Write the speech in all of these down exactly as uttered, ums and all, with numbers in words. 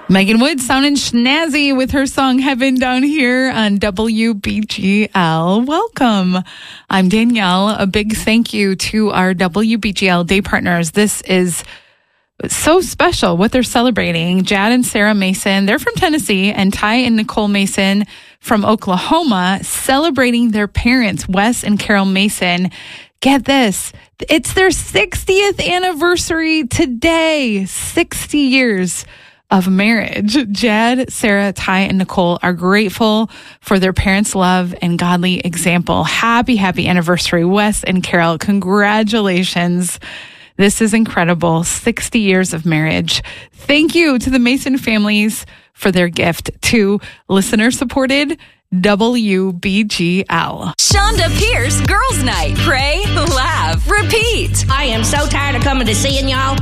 Megan Wood sounding snazzy with her song Heaven Down here on W B G L. Welcome. I'm Danielle. A big thank you to our W B G L day partners. This is so special what they're celebrating. Jad and Sarah Mason, they're from Tennessee, and Ty and Nicole Mason from Oklahoma, celebrating their parents, Wes and Carol Mason. Get this, it's their sixtieth anniversary today. sixty years of marriage. Jad, Sarah, Ty, and Nicole are grateful for their parents' love and godly example. Happy, happy anniversary, Wes and Carol. Congratulations. This is incredible. sixty years of marriage. Thank you to the Mason families for their gift to listener-supported W B G L. Shonda Pierce Girls Night. Pray, laugh, repeat. I am so tired of coming to seeing y'all.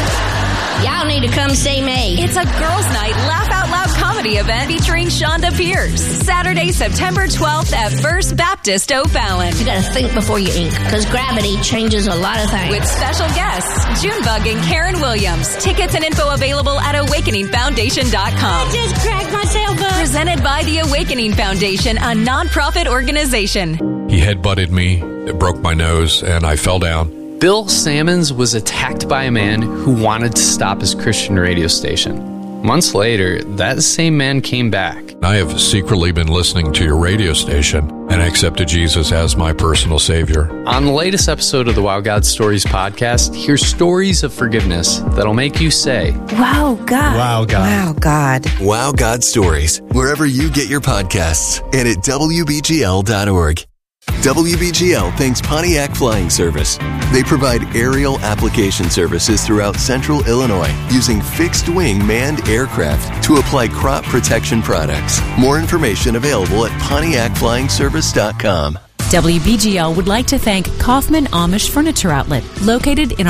Y'all need to come see me. It's a Girls Night Laugh Out Loud comedy event featuring Shonda Pierce. Saturday, September twelfth at First Baptist O'Fallon. You gotta think before you ink, because gravity changes a lot of things. With special guests, Junebug and Karen Williams. Tickets and info available at awakening foundation dot com. I just cracked myself up. Presented by the Awakening Foundation, a nonprofit organization. He headbutted me, it broke my nose, and I fell down. Bill Sammons was attacked by a man who wanted to stop his Christian radio station. Months later, that same man came back. I have secretly been listening to your radio station and accepted Jesus as my personal Savior. On the latest episode of the Wow God Stories podcast, hear stories of forgiveness that'll make you say, Wow, God. Wow, God. Wow, God. Wow God Stories, wherever you get your podcasts and at W B G L dot org. W B G L thanks Pontiac Flying Service. They provide aerial application services throughout central Illinois using fixed-wing manned aircraft to apply crop protection products. More information available at Pontiac Flying Service dot com. W B G L would like to thank Kaufman Amish Furniture Outlet, located in our